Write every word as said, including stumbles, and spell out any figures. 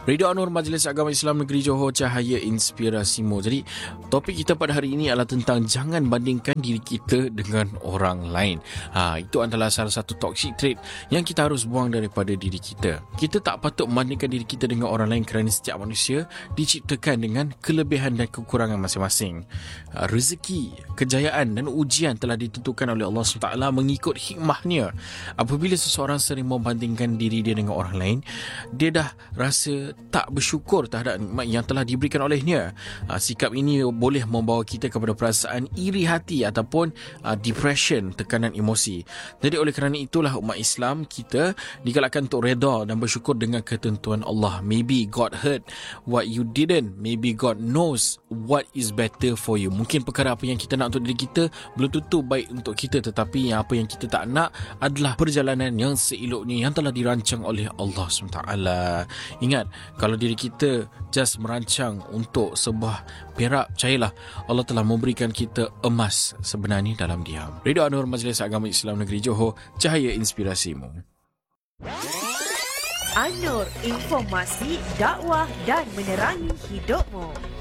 Radio Anur Majlis Agama Islam Negeri Johor, Cahaya Inspirasimu. Jadi topik kita pada hari ini adalah tentang jangan bandingkan diri kita dengan orang lain. Ha, itu adalah salah satu toxic trait yang kita harus buang daripada diri kita. Kita tak patut membandingkan diri kita dengan orang lain kerana setiap manusia diciptakan dengan kelebihan dan kekurangan masing-masing. Ha, rezeki, kejayaan dan ujian telah ditentukan oleh Allah subhanahu wa taala mengikut hikmahnya. Apabila seseorang sering membandingkan diri dia dengan orang lain, dia dah rasa tak bersyukur terhadap nikmat yang telah diberikan olehnya. Ha, sikap ini boleh membawa kita kepada perasaan iri hati ataupun uh, depression, tekanan emosi. Jadi oleh kerana itulah umat Islam kita digalakkan untuk reda dan bersyukur dengan ketentuan Allah. Maybe God heard what you didn't. Maybe God knows what is better for you. Mungkin perkara apa yang kita nak untuk diri kita belum tentu baik untuk kita, tetapi yang apa yang kita tak nak adalah perjalanan yang seeloknya yang telah dirancang oleh Allah subhanahu wa taala. Ingat, kalau diri kita just merancang untuk sebuah perak, percayalah Allah telah memberikan kita emas sebenarnya dalam diam. Radio Anur Majlis Agama Islam Negeri Johor, Cahaya Inspirasimu. Anur, informasi, dakwah dan menerangi hidupmu.